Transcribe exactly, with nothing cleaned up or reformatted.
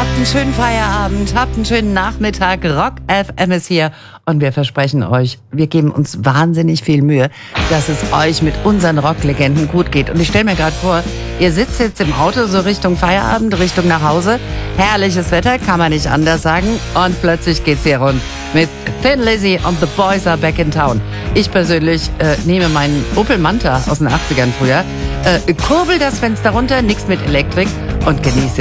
Habt einen schönen Feierabend, habt einen schönen Nachmittag. Rock F M ist hier und wir versprechen euch, wir geben uns wahnsinnig viel Mühe, dass es euch mit unseren Rocklegenden gut geht. Und ich stelle mir gerade vor, ihr sitzt jetzt im Auto so Richtung Feierabend, Richtung nach Hause. Herrliches Wetter, kann man nicht anders sagen. Und plötzlich geht's hier rund mit Thin Lizzy und The Boys Are Back in Town. Ich persönlich äh, nehme meinen Opel Manta aus den achtzigern früher, äh, kurbel das Fenster runter, nix mit Elektrik und genieße